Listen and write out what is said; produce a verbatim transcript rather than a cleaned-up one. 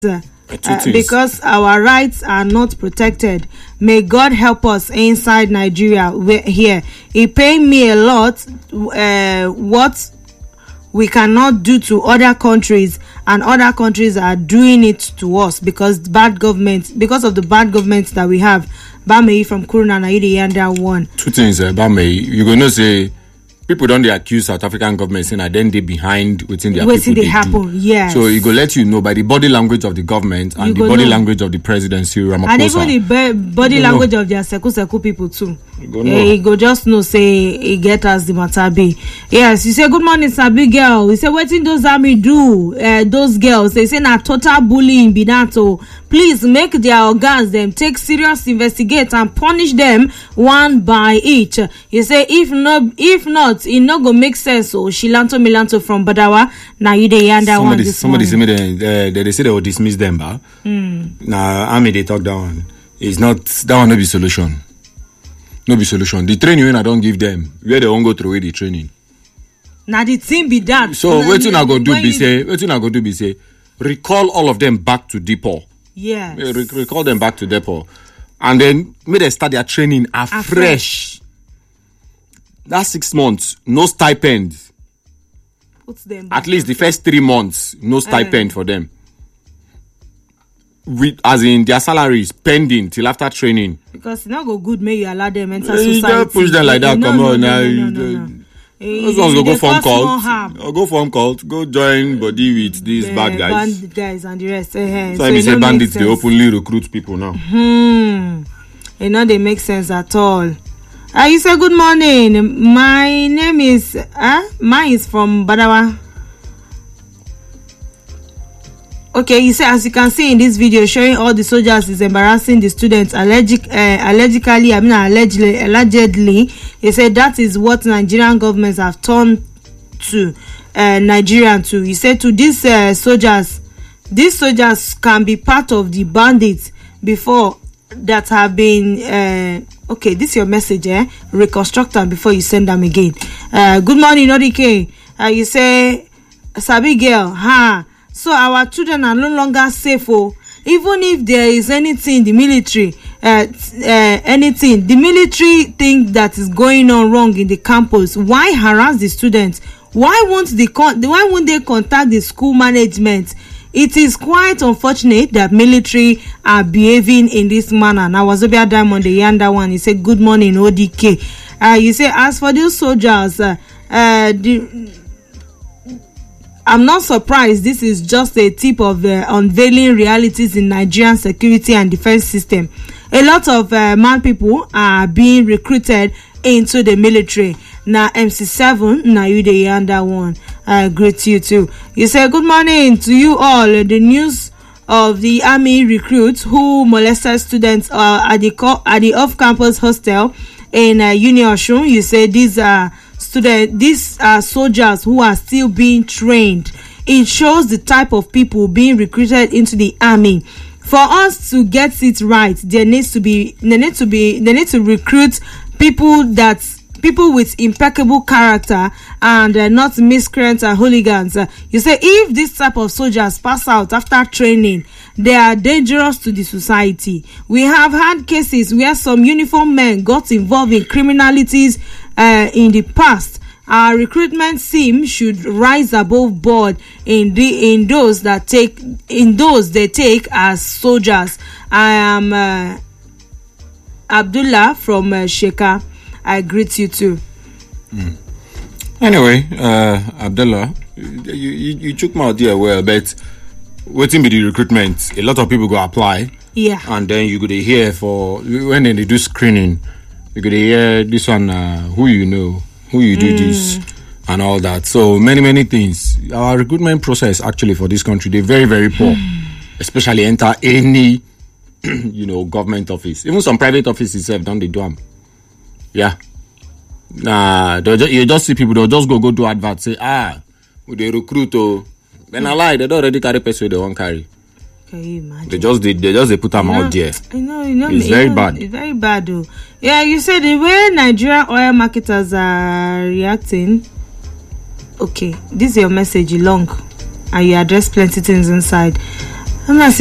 Uh, because our rights are not protected. May God help us inside Nigeria. We're here. It pain me a lot uh, what we cannot do to other countries, and other countries are doing it to us because bad government, because of the bad government that we have. Bamei from Kuruna Naidi Yanda one. Two things, uh, Bamei. You're gonna say people don't they accuse South African government saying that then they behind within their waiting people they happen, yes. So it go let you know by the body language of the government and you the body know. language of the presidency, Ramaphosa. And even the be- body you language know. of their seku seku people too. You go, Eh, you go just know say he get as the matter be. Yes, you say good morning, Sabi girl. You say wetin those army do? Uh, those girls they say na total bullying be that. So please make their organs them take serious investigate and punish them one by each. You say if no, if not, it no go make sense. So Shilanto Milanto from Badawa. Now you dey yanda one this somebody morning. Somebody say they, they say they will dismiss them, but mm. now army they talk that one. It's not that one. No be solution. No be solution. The training when I don't give them, where they won't go through the training. Now the thing be that. So what you I go do be say, what you I go do be say, recall all of them back to depot. Yes. Re- recall them back to depot, and then may they start their training afresh. afresh. That's six months, no stipend. Put them At least the first three months, no stipend uh. for them. With, as in their salaries pending till after training. Because it's not go good, may you allow them enter you society. You push them like that, no, come no, on no, now. No, no, no, no. Those ones go go phone cult. Or go phone cult. Go join body with these the bad guys. Bad guys and the rest. Uh, so, so if you say bandits, they openly recruit people now. Hmm. You know they make sense at all. Uh, you say good morning. My name is uh mine is from Badawa. Okay, you say as you can see in this video showing all the soldiers is embarrassing the students alleged, uh, allegedly, I mean allegedly, allegedly. You say that is what Nigerian governments have turned to uh, Nigerian to. You say to these uh, soldiers, these soldiers can be part of the bandits before that have been. Uh, okay, this is your message, eh? Reconstruct them before you send them again. Uh, good morning, Odike. Uh, you say, Sabi girl, ha. So our children are no longer safe. Oh, even if there is anything in the military, uh, uh, anything, the military thing that is going on wrong in the campus, why harass the students? Why won't the con- why won't they contact the school management? It is quite unfortunate that military are behaving in this manner. Now, Wazobia Diamond, the Yanda one, he said, good morning, O D K. Uh, you say, as for those soldiers, uh, uh, the I'm not surprised. This is just a tip of uh, unveiling realities in Nigerian security and defense system. A lot of uh, man people are being recruited into the military. Now M C seven, now you the under one. I greet you too. You say good morning to you all. The news of the army recruits who molested students uh, at the co- at the off-campus hostel in uh, Uni Osun. You say these are students, these are soldiers who are still being trained. It shows the type of people being recruited into the army. For us to get it right, there needs to be, there need to be, they need to recruit people that people with impeccable character and uh, not miscreants and hooligans. Uh, you say if this type of soldiers pass out after training, they are dangerous to the society. We have had cases where some uniformed men got involved in criminalities uh, in the past. Our recruitment team should rise above board in the in those that take in those they take as soldiers. I am uh, Abdullah from uh, Sheka. I greet you too. Mm. Anyway, uh, Abdullah, you, you you took my idea well, but waiting with the recruitment, a lot of people go apply. Yeah. And then you go to hear for when they do screening, you go to hear this one, uh, who you know, who you do mm. this, and all that. So many many things. Our recruitment process actually for this country, they're very very poor, especially enter any you know government office, even some private offices have done the do them. Yeah. Nah, just, you just see people, they'll just go go do adverts, say, ah, they recruit, oh. Then I lie, they don't already carry person they won't carry. Can you imagine? They just they, they just they put them you know, out there. You know, you know, it's you very know, bad. It's very bad, though. Yeah, you said the way Nigerian oil marketers are reacting. Okay, this is your message long, and you address plenty things inside. I'm not